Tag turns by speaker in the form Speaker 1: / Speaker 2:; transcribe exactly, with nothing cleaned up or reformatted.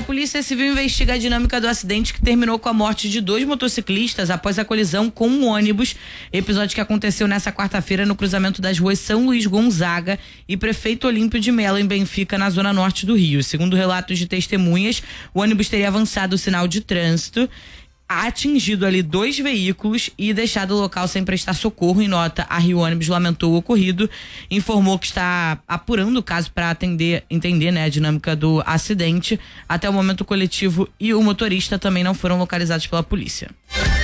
Speaker 1: a Polícia Civil investiga a dinâmica do acidente que terminou com a morte de dois motociclistas após a colisão com um ônibus. Episódio que aconteceu nessa quarta-feira no cruzamento das ruas São Luís Gonzaga e Prefeito Olímpio de Melo, em Benfica, na zona norte do Rio. Segundo relatos de testemunhas, o ônibus teria avançado o sinal de trânsito, atingido ali dois veículos e deixado o local sem prestar socorro. Em nota, a Rio Ônibus lamentou o ocorrido, informou que está apurando o caso para atender, entender, né, a dinâmica do acidente. Até o momento, o coletivo e o motorista também não foram localizados pela polícia.